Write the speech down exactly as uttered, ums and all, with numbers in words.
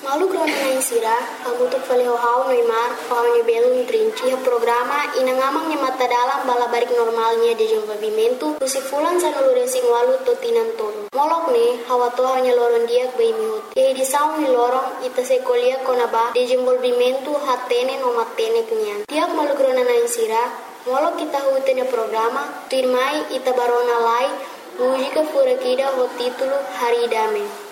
Malu krona na insira, hamutuk faleho hao noimar, hao ni belum trinci ha programa ina ngamang ni mata dalam bala barik normalnya de desenvolvimento, tusi fulan sa naluresi walu to tinan tolo. Molok ne, hawa to hanya loron diak bai mihut. Ye di saung ni lorong ita se kolia konaba desenvolvimento hatene no matene kenyan. Diak malu krona na insira, molok kita hutene programa, tirmai ita barona lai, música fura kida ho título Haridame.